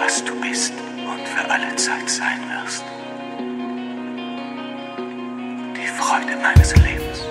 was du bist und für alle Zeit sein wirst. Die Freude meines Lebens.